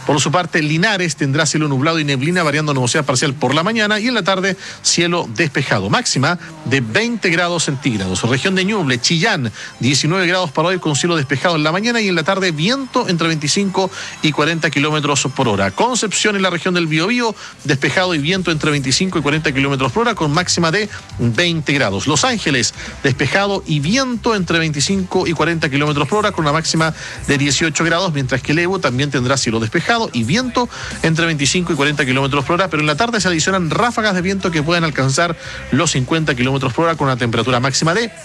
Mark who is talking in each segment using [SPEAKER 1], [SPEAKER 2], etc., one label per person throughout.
[SPEAKER 1] Por su parte, Linares tendrá cielo nublado y neblina, variando a nubosidad parcial por la mañana, y en la tarde cielo despejado. Máxima de 20 grados centígrados. Región de Ñuble, Chillán, 19 grados para hoy con cielo despejado en la mañana, y en la tarde viento entre 25 y 40 kilómetros por hora. Concepción, en la región del Biobío, despejado y viento entre 25 y 40 kilómetros por hora con máxima de 20 grados. Los Ángeles, despejado y viento entre 25 y 40 kilómetros por hora con una máxima de 18 grados, mientras que Lebu también tendrá cielo despejado y viento entre 25 y 40 kilómetros por hora, pero en la tarde se adicionan ráfagas de viento que pueden alcanzar los 50 kilómetros por hora con una temperatura máxima de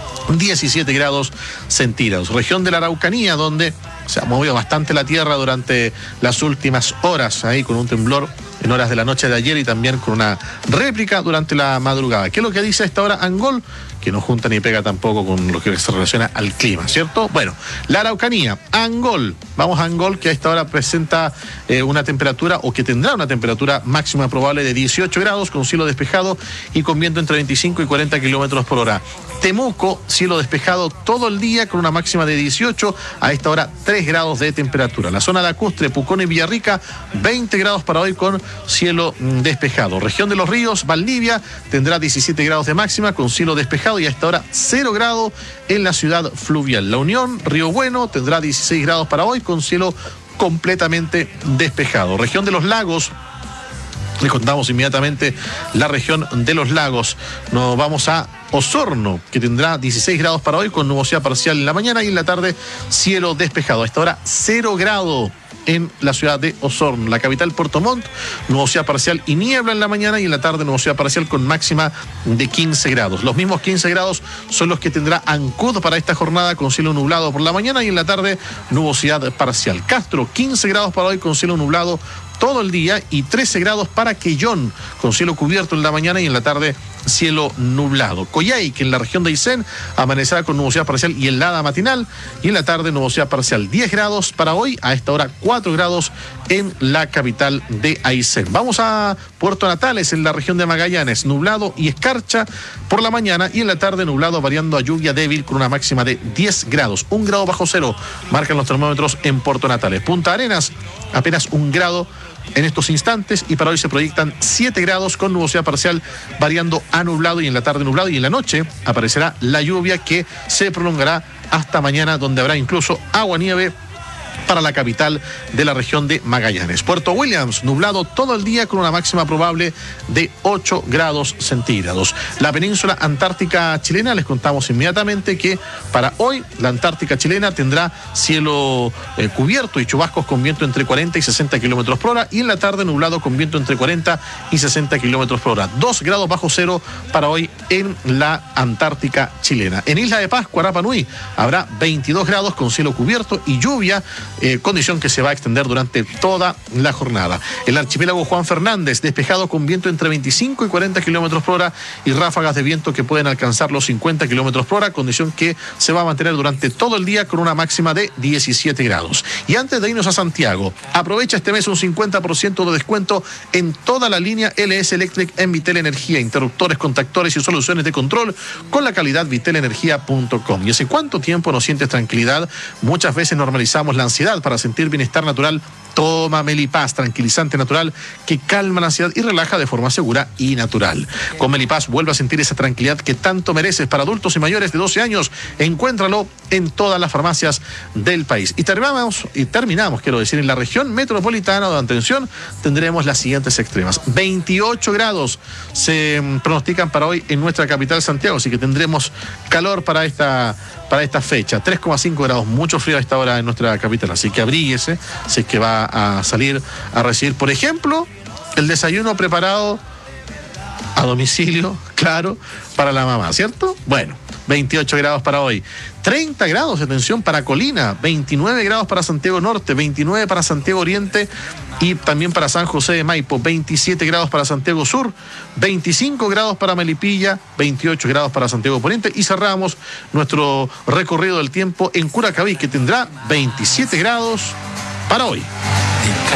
[SPEAKER 1] 17 grados centígrados. Región de la Araucanía, donde se ha movido bastante la tierra durante las últimas horas, ahí con un temblor en horas de la noche de ayer y también con una réplica durante la madrugada. ¿Qué es lo que dice a esta hora Angol? Que no junta ni pega tampoco con lo que se relaciona al clima, ¿cierto? Bueno, la Araucanía, Angol. Vamos a Angol, que a esta hora presenta una temperatura, o que tendrá una temperatura máxima probable de 18 grados, con cielo despejado y con viento entre 25 y 40 kilómetros por hora. Temuco, cielo despejado todo el día con una máxima de 18, a esta hora 3 grados de temperatura. La zona lacustre, Pucón y Villarrica, 20 grados para hoy con cielo despejado. Región de los Ríos, Valdivia, tendrá 17 grados de máxima con cielo despejado, y a esta hora 0 grados en la ciudad fluvial. La Unión, Río Bueno, tendrá 16 grados para hoy con cielo completamente despejado. Región de los Lagos, le contamos inmediatamente la región de los lagos. Nos vamos a Osorno, que tendrá 16 grados para hoy con nubosidad parcial en la mañana, y en la tarde cielo despejado. A esta hora 0 grados en la ciudad de Osorno. La capital, Puerto Montt, nubosidad parcial y niebla en la mañana, y en la tarde nubosidad parcial con máxima de 15 grados. Los mismos 15 grados son los que tendrá Ancud para esta jornada, con cielo nublado por la mañana, y en la tarde nubosidad parcial. Castro, 15 grados para hoy con cielo nublado todo el día, y 13 grados para Quellón, con cielo cubierto en la mañana y en la tarde cielo nublado. Coyhaique, en la región de Aysén, amanecerá con nubosidad parcial y helada matinal, y en la tarde nubosidad parcial. 10 grados para hoy, a esta hora 4 grados en la capital de Aysén. Vamos a Puerto Natales, en la región de Magallanes, nublado y escarcha por la mañana, y en la tarde nublado variando a lluvia débil con una máxima de 10 grados. 1 grado bajo cero marcan los termómetros en Puerto Natales. Punta Arenas, apenas 1 grado en estos instantes, y para hoy se proyectan 7 grados con nubosidad parcial variando a nublado, y en la tarde nublado, y en la noche aparecerá la lluvia, que se prolongará hasta mañana, donde habrá incluso agua-nieve para la capital de la región de Magallanes. Puerto Williams, nublado todo el día con una máxima probable de 8 grados centígrados. La península antártica chilena, les contamos inmediatamente que para hoy la Antártica chilena tendrá cielo cubierto y chubascos con viento entre 40 y 60 kilómetros por hora, y en la tarde nublado con viento entre 40 y 60 kilómetros por hora. 2 grados bajo cero para hoy en la Antártica chilena. En Isla de Pascua, Rapa Nui, habrá 22 grados con cielo cubierto y lluvia, condición que se va a extender durante toda la jornada. El archipiélago Juan Fernández, despejado con viento entre 25 y 40 kilómetros por hora y ráfagas de viento que pueden alcanzar los 50 kilómetros por hora, condición que se va a mantener durante todo el día con una máxima de 17 grados. Y antes de irnos a Santiago, aprovecha este mes un 50% de descuento en toda la línea LS Electric en Vitel Energía, interruptores, contactores y soluciones de control con la calidad vitelenergia.com. ¿Y hace cuánto tiempo no sientes tranquilidad? Muchas veces normalizamos la ansiedad. Para sentir bienestar natural, toma Melipaz, tranquilizante natural que calma la ansiedad y relaja de forma segura y natural. Con Melipaz vuelve a sentir esa tranquilidad que tanto mereces. Para adultos y mayores de 12 años, encuéntralo en todas las farmacias del país. Y terminamos, quiero decir, en la región metropolitana, donde, atención, tendremos las siguientes extremas. 28 grados se pronostican para hoy en nuestra capital, Santiago, así que tendremos calor para esta fecha. 3,5 grados, mucho frío a esta hora en nuestra capital, así que abríguese si es que va a salir a recibir, por ejemplo, el desayuno preparado a domicilio, claro, para la mamá, ¿cierto? Bueno, 28 grados para hoy. 30 grados, atención, para Colina, 29 grados para Santiago Norte, 29 para Santiago Oriente y también para San José de Maipo, 27 grados para Santiago Sur, 25 grados para Melipilla, 28 grados para Santiago Poniente, y cerramos nuestro recorrido del tiempo en Curacaví, que tendrá 27 grados para hoy.